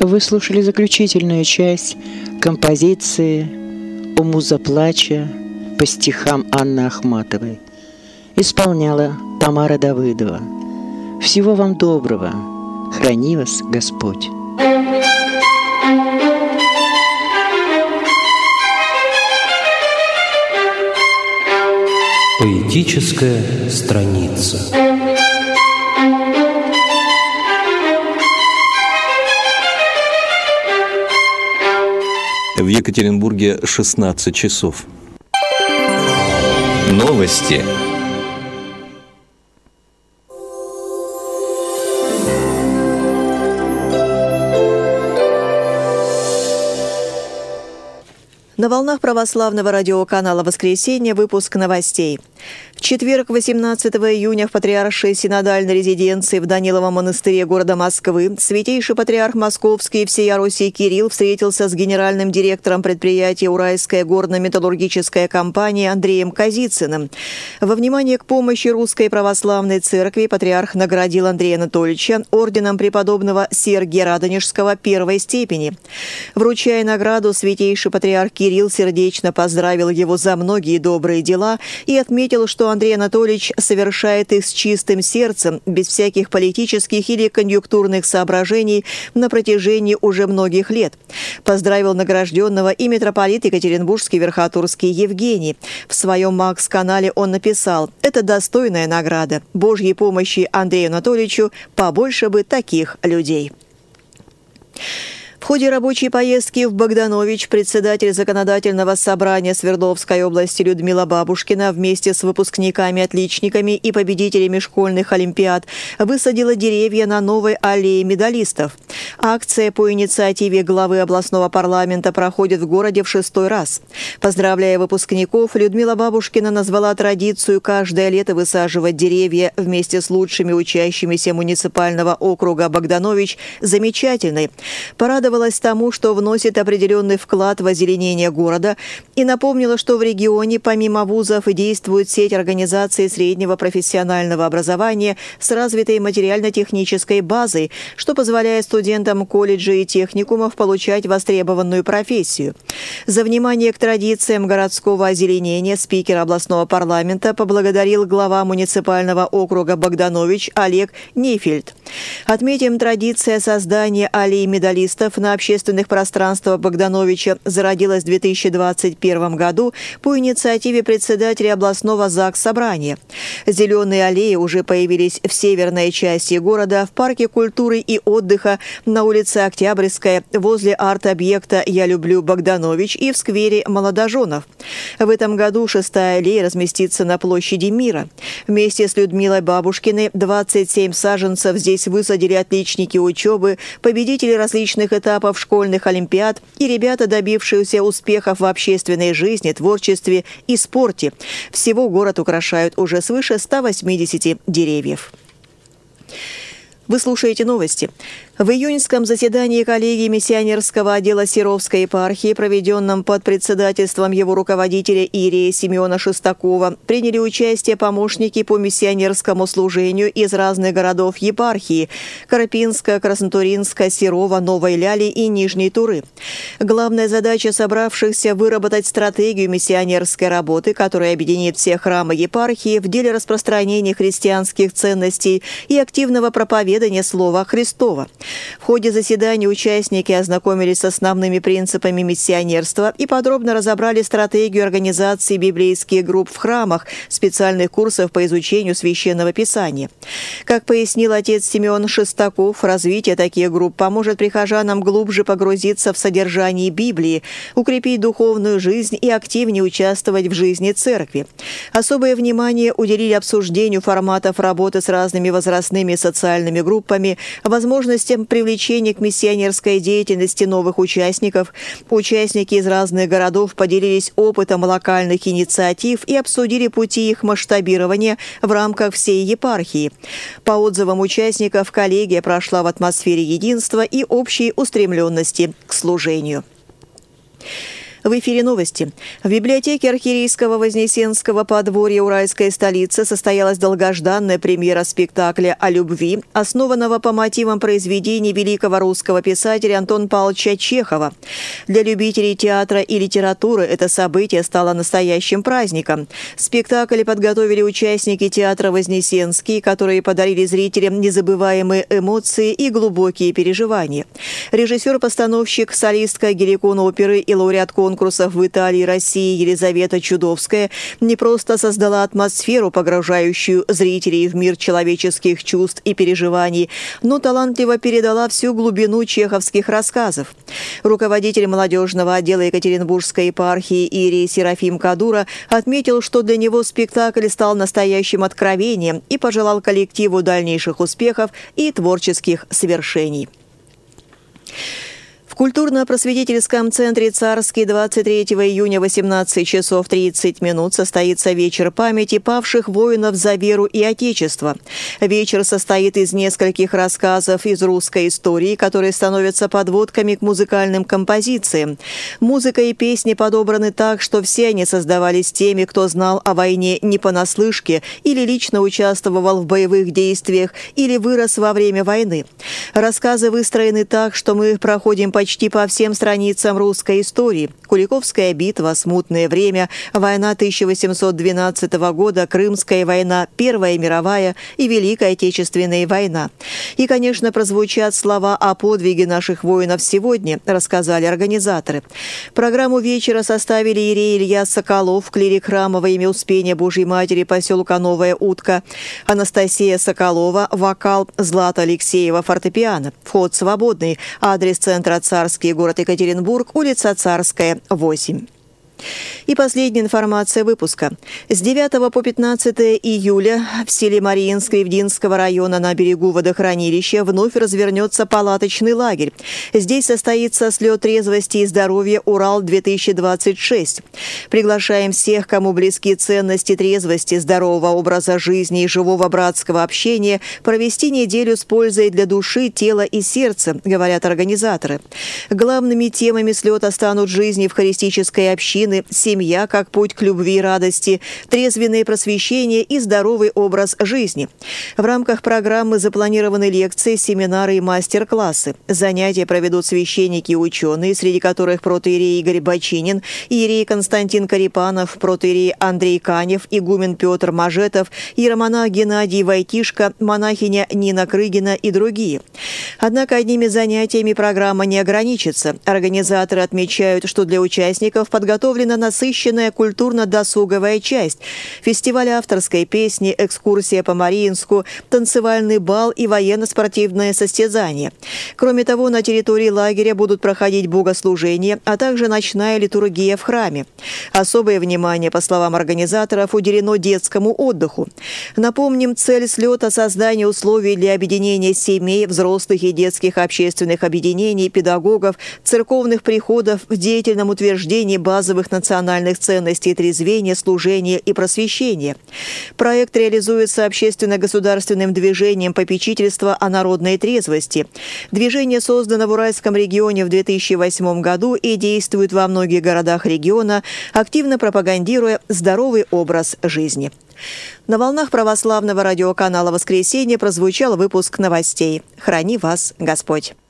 Вы слушали заключительную часть композиции «О муза плача» по стихам Анны Ахматовой. Исполняла Тамара Давыдова. Всего вам доброго. Храни вас Господь. Поэтическая страница. В Екатеринбурге 16 часов. Новости. На волнах православного радиоканала «Воскресенье» выпуск новостей. В четверг, 18 июня, в Патриаршей синодальной резиденции в Даниловом монастыре города Москвы святейший патриарх Московский и всея Руси Кирилл встретился с генеральным директором предприятия «Уральская горно-металлургическая компания» Андреем Казицыным. Во внимание к помощи Русской Православной Церкви патриарх наградил Андрея Анатольевича орденом преподобного Сергия Радонежского первой степени. Вручая награду, святейший патриарх Кирилл сердечно поздравил его за многие добрые дела и отметил, что Андрей Анатольевич совершает их с чистым сердцем, без всяких политических или конъюнктурных соображений на протяжении уже многих лет. Поздравил награжденного и митрополит Екатеринбургский Верхотурский Евгений. В своем Макс-канале он написал: «Это достойная награда. Божьей помощи Андрею Анатольевичу, побольше бы таких людей». В ходе рабочей поездки в Богданович председатель Законодательного собрания Свердловской области Людмила Бабушкина вместе с выпускниками-отличниками и победителями школьных олимпиад высадила деревья на новой аллее медалистов. Акция по инициативе главы областного парламента проходит в городе в 6-й раз. Поздравляя выпускников, Людмила Бабушкина назвала традицию каждое лето высаживать деревья вместе с лучшими учащимися муниципального округа Богданович замечательной. Порадовалась тому, что вносит определенный вклад в озеленение города, и напомнила, что в регионе помимо вузов действует сеть организаций среднего профессионального образования с развитой материально-технической базой, что позволяет студентам колледжей и техникумов получать востребованную профессию. За внимание к традициям городского озеленения спикер областного парламента поблагодарил глава муниципального округа Богданович Олег Нейфельд. Отметим, традиция создания аллеи медалистов на общественных пространствах Богдановича зародилась в 2021 году по инициативе председателя областного ЗАГС-собрания. Зеленые аллеи уже появились в северной части города, в парке культуры и отдыха, на улице Октябрьская, возле арт-объекта «Я люблю Богданович» и в сквере молодоженов. В этом году 6-я аллея разместится на площади Мира. Вместе с Людмилой Бабушкиной 27 саженцев здесь высадили отличники учебы, победители различных этапов школьных олимпиад и ребята, добившиеся успехов в общественной жизни, творчестве и спорте. Всего город украшают уже свыше 180 деревьев. Вы слушаете новости. В июньском заседании коллегии миссионерского отдела Серовской епархии, проведенном под председательством его руководителя Иерея Симеона Шестакова, приняли участие помощники по миссионерскому служению из разных городов епархии – Карпинска, Краснотуринска, Серова, Новой Ляли и Нижней Туры. Главная задача собравшихся – выработать стратегию миссионерской работы, которая объединит все храмы епархии в деле распространения христианских ценностей и активного проповедания Слова Христова. В ходе заседания участники ознакомились с основными принципами миссионерства и подробно разобрали стратегию организации библейских групп в храмах, специальных курсов по изучению Священного Писания. Как пояснил отец Симеон Шестаков, развитие таких групп поможет прихожанам глубже погрузиться в содержание Библии, укрепить духовную жизнь и активнее участвовать в жизни церкви. Особое внимание уделили обсуждению форматов работы с разными возрастными и социальными группами, возможностям привлечения к миссионерской деятельности новых участников. Участники из разных городов поделились опытом локальных инициатив и обсудили пути их масштабирования в рамках всей епархии. По отзывам участников, коллегия прошла в атмосфере единства и общей устремленности к служению. В эфире новости. В библиотеке архиерейского Вознесенского подворья Уральской столицы состоялась долгожданная премьера спектакля о любви, основанного по мотивам произведений великого русского писателя Антона Павловича Чехова. Для любителей театра и литературы это событие стало настоящим праздником. Спектакль подготовили участники театра Вознесенский, которые подарили зрителям незабываемые эмоции и глубокие переживания. Режиссер-постановщик, солистка Геликон оперы и лауреат конкурсов в Италии и России Елизавета Чудовская не просто создала атмосферу, погружающую зрителей в мир человеческих чувств и переживаний, но талантливо передала всю глубину чеховских рассказов. Руководитель молодежного отдела Екатеринбургской епархии иерей Серафим Кадура отметил, что для него спектакль стал настоящим откровением и пожелал коллективу дальнейших успехов и творческих свершений. В культурно-просветительском центре «Царский» 23 июня 18 часов 30 минут состоится вечер памяти павших воинов за веру и Отечество. Вечер состоит из нескольких рассказов из русской истории, которые становятся подводками к музыкальным композициям. Музыка и песни подобраны так, что все они создавались теми, кто знал о войне не понаслышке или лично участвовал в боевых действиях или вырос во время войны. Рассказы выстроены так, что мы проходим почти по всем страницам русской истории. Куликовская битва, смутное время, война 1812 года, Крымская война, Первая мировая и Великая Отечественная война. И, конечно, прозвучат слова о подвиге наших воинов сегодня, рассказали организаторы. Программу вечера составили иерей Илья Соколов, клирик храма во имя Успения Божьей Матери поселка Новая Утка, Анастасия Соколова, вокал, Злата Алексеева, фортепиано. Вход свободный. Адрес центра «Царский», город Екатеринбург, улица Царская, 8. И последняя информация выпуска. С 9 по 15 июля в селе Мариинск Кривдинского района на берегу водохранилища вновь развернется палаточный лагерь. Здесь состоится слет трезвости и здоровья «Урал-2026». Приглашаем всех, кому близки ценности трезвости, здорового образа жизни и живого братского общения, провести неделю с пользой для души, тела и сердца, говорят организаторы. Главными темами слета станут жизнь евхаристической общины, семья как путь к любви и радости, трезвенное просвещение и здоровый образ жизни. В рамках программы запланированы лекции, семинары и мастер-классы. Занятия проведут священники и ученые, среди которых протоиерей Игорь Бочинин, иерей Константин Карипанов, протоиерей Андрей Канев, игумен Петр Мажетов, иеромонах Геннадий Войтишко, монахиня Нина Крыгина и другие. Однако одними занятиями программа не ограничится. Организаторы отмечают, что для участников подготовлена насыщенная культурно-досуговая часть. Фестиваль авторской песни, экскурсия по Мариинску, танцевальный бал и военно-спортивное состязание. Кроме того, на территории лагеря будут проходить богослужения, а также ночная литургия в храме. Особое внимание, по словам организаторов, уделено детскому отдыху. Напомним, цель слета – создание условий для объединения семей, взрослых и детских общественных объединений, педагогов, церковных приходов в деятельном утверждении базовых национальных ценностей трезвения, служения и просвещения. Проект реализуется общественно-государственным движением попечительства о народной трезвости. Движение создано в Уральском регионе в 2008 году и действует во многих городах региона, активно пропагандируя здоровый образ жизни. На волнах православного радиоканала «Воскресенье» прозвучал выпуск новостей. Храни вас Господь!